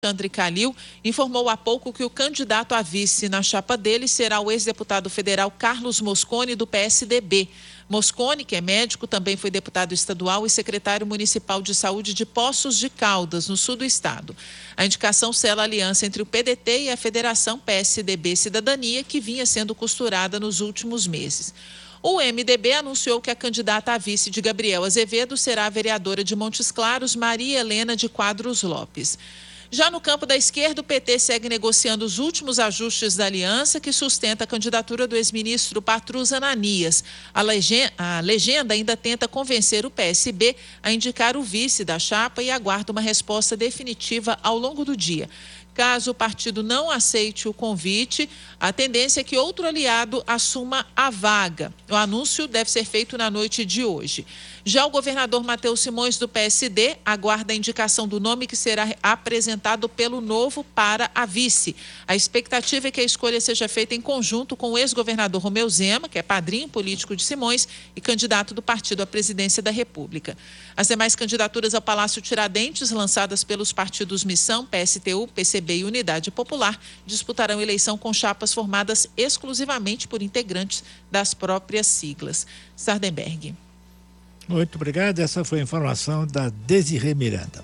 Alexandre Calil, informou há pouco que o candidato a vice na chapa dele será o ex-deputado federal Carlos Mosconi, do PSDB. Mosconi, que é médico, também foi deputado estadual e secretário municipal de saúde de Poços de Caldas, no sul do estado. A indicação sela a aliança entre o PDT e a Federação PSDB Cidadania, que vinha sendo costurada nos últimos meses. O MDB anunciou que a candidata a vice de Gabriel Azevedo será a vereadora de Montes Claros, Maria Helena de Quadros Lopes. Já no campo da esquerda, o PT segue negociando os últimos ajustes da aliança que sustenta a candidatura do ex-ministro Patrus Ananias. A legenda ainda tenta convencer o PSB a indicar o vice da chapa e aguarda uma resposta definitiva ao longo do dia. Caso o partido não aceite o convite, a tendência é que outro aliado assuma a vaga. O anúncio deve ser feito na noite de hoje. Já o governador Matheus Simões, do PSD, aguarda a indicação do nome que será apresentado pelo Novo para a vice. A expectativa é que a escolha seja feita em conjunto com o ex-governador Romeu Zema, que é padrinho político de Simões e candidato do partido à presidência da República. As demais candidaturas ao Palácio Tiradentes, lançadas pelos partidos Missão, PSTU, PCB e Unidade Popular, disputarão eleição com chapas formadas exclusivamente por integrantes das próprias siglas. Sardenberg. Muito obrigado. Essa foi a informação da Desirê Miranda.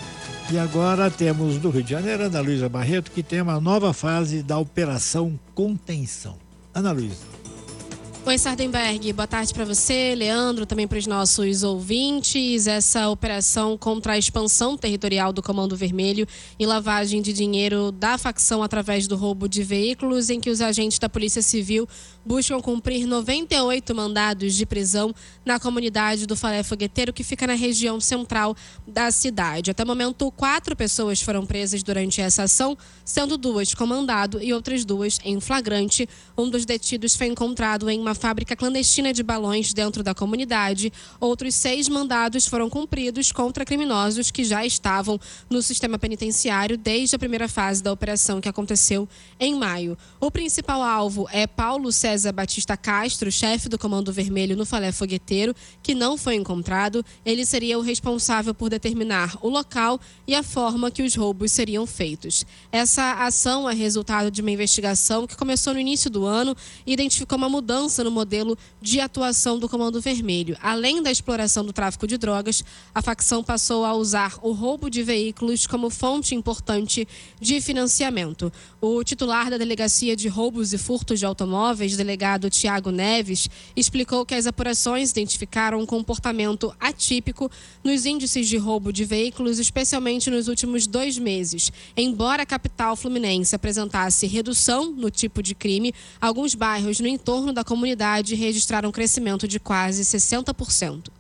E agora temos do Rio de Janeiro, Ana Luísa Barreto, que tem uma nova fase da Operação Contenção. Ana Luísa. Oi, Sardenberg, boa tarde para você, Leandro, também para os nossos ouvintes. Essa operação contra a expansão territorial do Comando Vermelho e lavagem de dinheiro da facção através do roubo de veículos, em que os agentes da Polícia Civil buscam cumprir 98 mandados de prisão na comunidade do Falé Fogueteiro, que fica na região central da cidade. Até o momento, 4 pessoas foram presas durante essa ação, sendo 2 com mandado e outras 2 em flagrante. Um dos detidos foi encontrado em uma fábrica clandestina de balões dentro da comunidade. Outros 6 mandados foram cumpridos contra criminosos que já estavam no sistema penitenciário desde a primeira fase da operação, que aconteceu em maio. O principal alvo é Paulo César Batista Castro, chefe do Comando Vermelho no Falé Fogueteiro, que não foi encontrado. Ele seria o responsável por determinar o local e a forma que os roubos seriam feitos. Essa ação é resultado de uma investigação que começou no início do ano e identificou uma mudança no modelo de atuação do Comando Vermelho. Além da exploração do tráfico de drogas, a facção passou a usar o roubo de veículos como fonte importante de financiamento. O titular da Delegacia de Roubos e Furtos de Automóveis, delegado Tiago Neves, explicou que as apurações identificaram um comportamento atípico nos índices de roubo de veículos, especialmente nos últimos 2 meses. Embora a capital fluminense apresentasse redução no tipo de crime, alguns bairros no entorno da comunidade registraram um crescimento de quase 60%.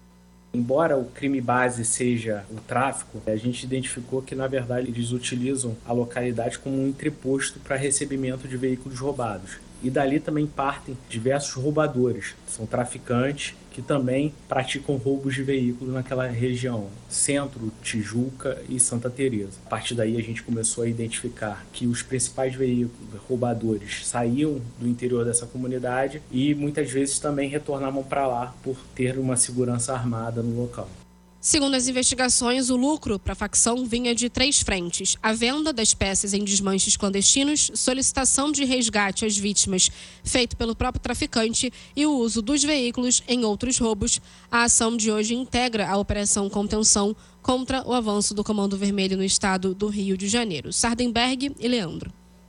Embora o crime base seja o tráfico, a gente identificou que, na verdade, eles utilizam a localidade como um entreposto para recebimento de veículos roubados. E dali também partem diversos roubadores, são traficantes que também praticam roubos de veículos naquela região, Centro, Tijuca e Santa Teresa. A partir daí a gente começou a identificar que os principais veículos roubadores saíam do interior dessa comunidade e muitas vezes também retornavam para lá por ter uma segurança armada no local. Segundo as investigações, o lucro para a facção vinha de 3 frentes: a venda das peças em desmanches clandestinos, solicitação de resgate às vítimas feito pelo próprio traficante e o uso dos veículos em outros roubos. A ação de hoje integra a Operação Contenção contra o avanço do Comando Vermelho no estado do Rio de Janeiro. Sardenberg e Leandro.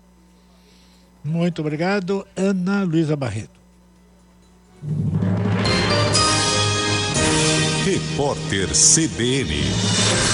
Muito obrigado, Ana Luísa Barreto. Repórter CBN.